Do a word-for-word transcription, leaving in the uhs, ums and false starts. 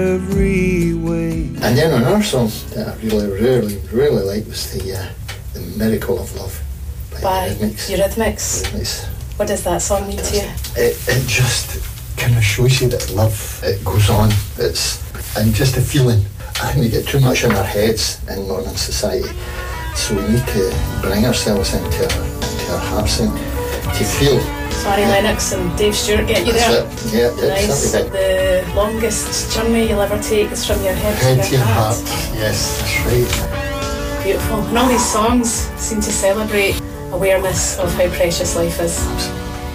every way. And then another song that I really, really, really like was the uh, the Miracle of Love by, by Eurythmics. Eurythmics. Eurythmics. What does that song mean to you? It, it just kind of shows you that love, it goes on. It's and just the feeling. I think we get too much in our heads in modern society, so we need to bring ourselves into our, into our hearts and to feel. So Annie Lennox and Dave Stewart get you there. That's it. Yeah, yeah, nice. The longest journey you'll ever take is from your head, head to your, your heart. heart. Yes, that's right. Beautiful. And all these songs seem to celebrate awareness of how precious life is. Absolutely.